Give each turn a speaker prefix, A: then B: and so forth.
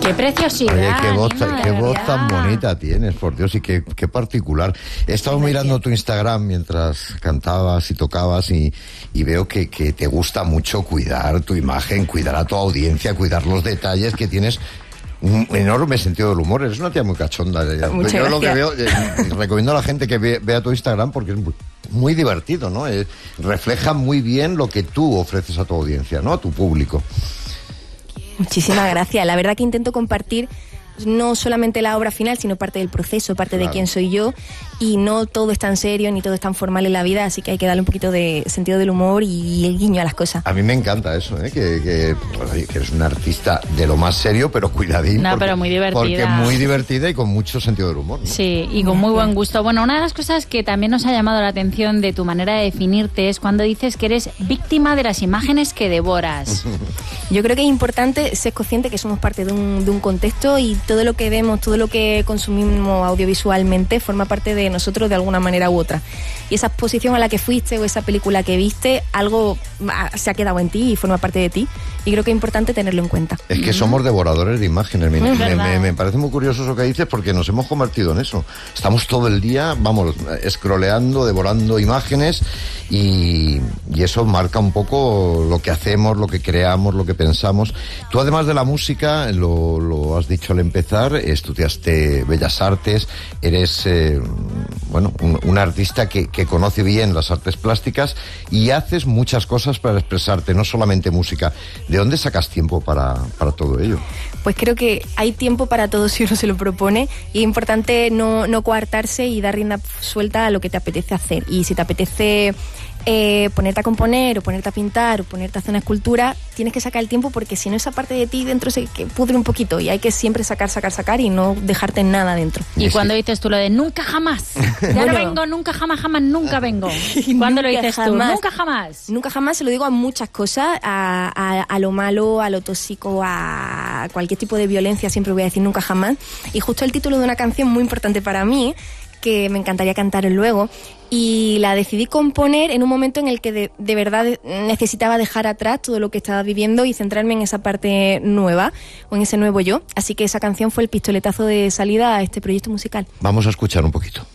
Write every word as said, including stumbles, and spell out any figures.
A: ¡Qué preciosidad!
B: Oye, qué voz,
A: Nina,
B: qué
A: de
B: voz
A: verdad.
B: tan bonita tienes, por Dios, y qué, qué particular. He estado mirando tu Instagram mientras cantabas y tocabas y, y veo que, que te gusta mucho cuidar tu imagen, cuidar a tu audiencia, cuidar los detalles, que tienes un enorme sentido del humor. Eres una tía muy cachonda.
C: Muchas
B: Yo lo que
C: gracias.
B: veo, eh, recomiendo a la gente que ve- vea tu Instagram porque es muy, muy divertido, ¿no? Eh, refleja muy bien lo que tú ofreces a tu audiencia, ¿no? A tu público.
C: Muchísimas gracias. La verdad que intento compartir no solamente la obra final, sino parte del proceso, parte
B: Claro.
C: de quién soy yo, y no todo es tan serio ni todo es tan formal en la vida, así que hay que darle un poquito de sentido del humor y el guiño a las cosas.
B: A mí me encanta eso, ¿eh? que, que, bueno, que eres un artista de lo más serio, pero cuidadín.
A: No,
B: porque,
A: pero muy divertida.
B: Porque es muy divertida y con mucho sentido del humor, ¿no?
A: Sí, y con muy buen gusto. Bueno, una de las cosas que también nos ha llamado la atención de tu manera de definirte es cuando dices que eres víctima de las imágenes que devoras.
C: Yo creo que es importante ser consciente que somos parte de un, de un contexto y todo lo que vemos, todo lo que consumimos audiovisualmente forma parte de nosotros de alguna manera u otra. Y esa exposición a la que fuiste o esa película que viste, algo ah, se ha quedado en ti y forma parte de ti. Y creo que es importante tenerlo en cuenta.
B: Es que somos devoradores de imágenes. Me,
A: Es
B: me-
A: verdad.
B: me- me parece muy curioso eso que dices porque nos hemos convertido en eso. Estamos todo el día, vamos, scrolleando, devorando imágenes y, y eso marca un poco lo que hacemos, lo que creamos, lo que pensamos. Tú, además de la música, lo, lo has dicho al empezar, estudiaste Bellas Artes, eres, eh, bueno, un, un artista que, que conoce bien las artes plásticas y haces muchas cosas para expresarte, no solamente música. ¿De dónde sacas tiempo para, para todo ello?
C: Pues creo que hay tiempo para todo si uno se lo propone y es importante no, no coartarse y dar rienda suelta a lo que te apetece hacer. Y si te apetece eh, ponerte a componer o ponerte a pintar o ponerte a hacer una escultura, tienes que sacar el tiempo porque si no esa parte de ti dentro se que pudre un poquito y hay que siempre sacar, sacar, sacar y no dejarte nada dentro.
A: Y
B: Es
A: cuando
B: que-
A: dices tú lo de nunca jamás, ya
C: Bueno.
A: no vengo, nunca jamás, jamás, nunca vengo. ¿Cuándo lo
C: Nunca
A: dices tú?
C: jamás.
A: Nunca jamás.
C: Nunca jamás se lo digo a muchas cosas, a, a, a lo malo, a lo tóxico, a cualquier tipo de violencia, siempre voy a decir nunca jamás. Y justo el título de una canción muy importante para mí, que me encantaría cantar luego, y la decidí componer en un momento en el que de, de verdad necesitaba dejar atrás todo lo que estaba viviendo y centrarme en esa parte nueva, o en ese nuevo yo. Así que esa canción fue el pistoletazo de salida a este proyecto musical.
B: Vamos a escuchar un poquito.